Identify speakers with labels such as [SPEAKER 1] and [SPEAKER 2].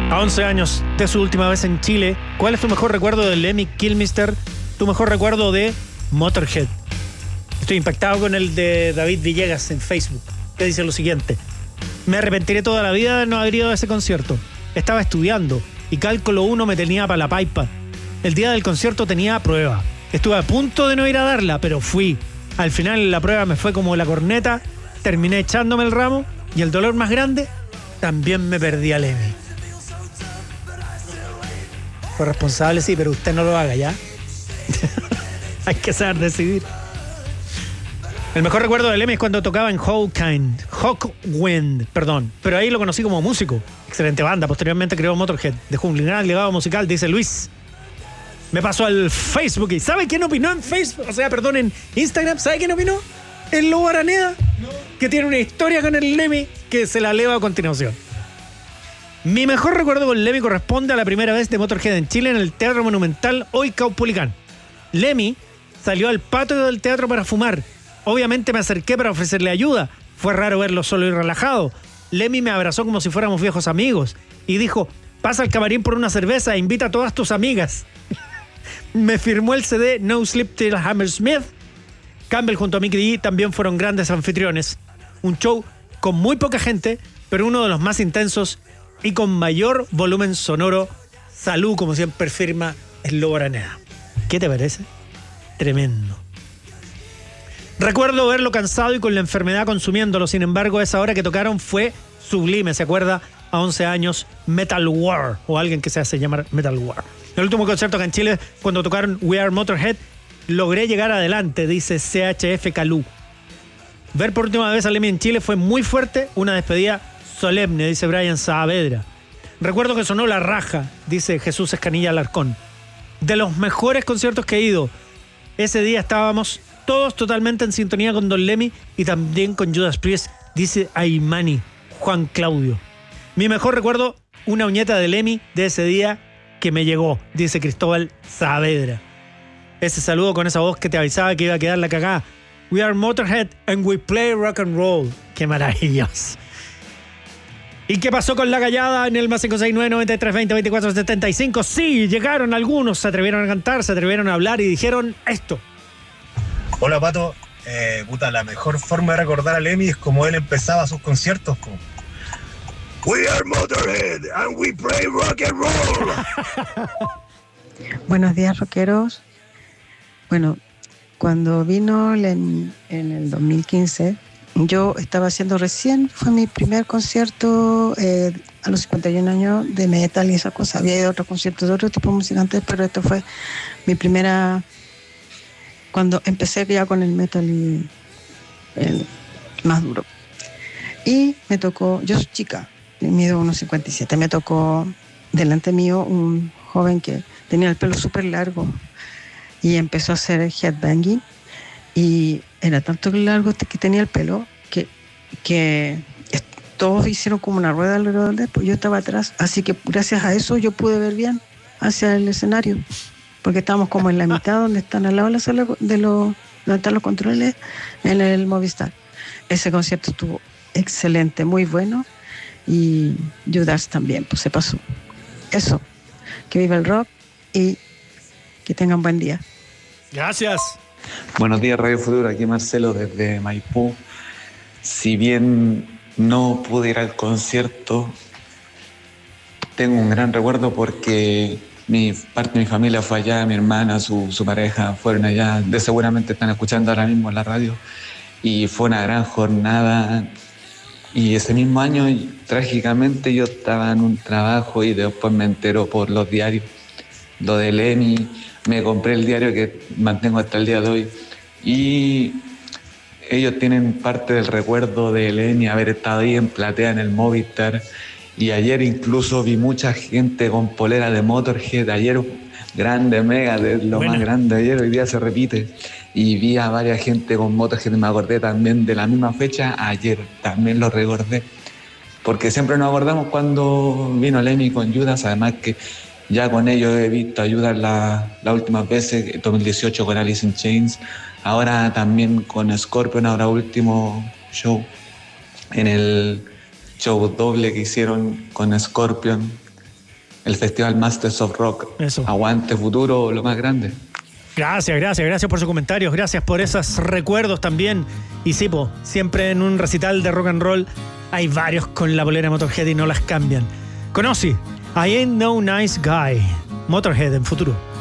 [SPEAKER 1] A 11 años de su última vez en Chile, ¿cuál es tu mejor recuerdo de Lemmy Kilmister? ¿Tu mejor recuerdo de Motorhead? Estoy impactado con el de David Villegas en Facebook, que dice lo siguiente: me arrepentiré toda la vida de no haber ido a ese concierto. Estaba estudiando y cálculo 1 me tenía para la paipa. El día del concierto tenía prueba. Estuve a punto de no ir a darla, pero fui. Al final la prueba me fue como la corneta, terminé echándome el ramo y el dolor más grande, también me perdí a Lemmy. Fue responsable, sí, pero usted no lo haga, ¿ya? Hay que saber decidir. El mejor recuerdo de Lemmy es cuando tocaba en Hawkwind, pero ahí lo conocí como músico. Excelente banda, posteriormente creó Motorhead. Dejó un gran legado musical, dice Luis. Me pasó al Facebook y ¿sabe quién opinó en Facebook? O sea, perdón, en Instagram. ¿Sabe quién opinó? El Lobo Araneda, que tiene una historia con el Lemmy que se la leo a continuación. Mi mejor recuerdo con Lemmy corresponde a la primera vez de Motorhead en Chile en el Teatro Monumental Hoy Caupolicán. Lemmy salió al patio del teatro para fumar. Obviamente me acerqué para ofrecerle ayuda. Fue raro verlo solo y relajado. Lemmy me abrazó como si fuéramos viejos amigos y dijo: pasa al camarín por una cerveza e invita a todas tus amigas. Me firmó el CD No Sleep Till Hammersmith. Campbell junto a Mickey D también fueron grandes anfitriones. Un show con muy poca gente, pero uno de los más intensos y con mayor volumen sonoro. Salud, como siempre firma el Lobo Araneda. ¿Qué te parece? Tremendo. Recuerdo verlo cansado y con la enfermedad consumiéndolo. Sin embargo, esa hora que tocaron fue sublime. ¿Se acuerda? A 11 años, Metal War, o alguien que se hace llamar Metal War. El último concierto acá en Chile, cuando tocaron We Are Motorhead, logré llegar adelante, dice CHF Calú. Ver por última vez a Lemmy en Chile fue muy fuerte, una despedida solemne, dice Brian Saavedra. Recuerdo que sonó la raja, dice Jesús Escanilla Alarcón. De los mejores conciertos que he ido. Ese día estábamos todos totalmente en sintonía con Don Lemmy y también con Judas Priest, dice Aymani, Juan Claudio. Mi mejor recuerdo, una uñeta de Lemmy de ese día que me llegó, dice Cristóbal Saavedra. Ese saludo con esa voz que te avisaba que iba a quedar la cagada. We are Motorhead and we play rock and roll. ¡Qué maravilloso! ¿Y qué pasó con la gallada en el más 569-9320-2475? Sí, llegaron algunos, se atrevieron a cantar, se atrevieron a hablar y dijeron esto.
[SPEAKER 2] Hola, Pato. La mejor forma de recordar a Lemmy es como él empezaba sus conciertos. We are Motorhead and we play rock and roll.
[SPEAKER 3] Buenos días, rockeros. Bueno, cuando vino en el 2015, yo estaba haciendo recién, fue mi primer concierto a los 51 años de metal y esa cosa. Había ido a otros conciertos de otro tipo de música antes, pero esto fue mi primera, cuando empecé ya con el metal y el más duro. Y me tocó, yo soy chica, mido 1,57, me tocó delante mío un joven que tenía el pelo súper largo y empezó a hacer headbanging y era tanto largo que tenía el pelo que todos hicieron como una rueda alrededor de él, pues yo estaba atrás, así que gracias a eso yo pude ver bien hacia el escenario, porque estábamos como en la mitad donde están al lado de la sala donde están los controles en el Movistar. Ese concierto estuvo excelente, muy bueno, y Judas también, pues se pasó. Eso, que viva el rock y que tengan buen día.
[SPEAKER 1] Gracias.
[SPEAKER 4] Buenos días, Radio Futuro, aquí Marcelo desde Maipú. Si bien no pude ir al concierto, tengo un gran recuerdo porque parte de mi familia fue allá, mi hermana, su pareja fueron allá, seguramente están escuchando ahora mismo en la radio, y fue una gran jornada. Y ese mismo año, trágicamente, yo estaba en un trabajo y después me entero por los diarios lo de Lemmy. Me compré el diario que mantengo hasta el día de hoy y ellos tienen parte del recuerdo de Lemmy haber estado ahí en platea en el Movistar. Y ayer incluso vi mucha gente con polera de Motorhead. Ayer grande, mega, de lo más grande. Ayer, hoy día se repite. Y vi a varias gente con Motorhead. Me acordé también de la misma fecha. Ayer también lo recordé. Porque siempre nos acordamos cuando vino Lemmy con Judas. Además que ya con ellos he visto a Judas las últimas veces. En 2018 con Alice in Chains. Ahora también con Scorpion. Ahora último show en el show doble que hicieron con Scorpion el Festival Masters of Rock.
[SPEAKER 1] Eso.
[SPEAKER 4] Aguante Futuro, lo más grande.
[SPEAKER 1] Gracias por sus comentarios, gracias por esos recuerdos también. Y sí, siempre en un recital de rock and roll hay varios con la polera Motorhead y no las cambian. Conocí, I Ain't No Nice Guy, Motorhead en Futuro.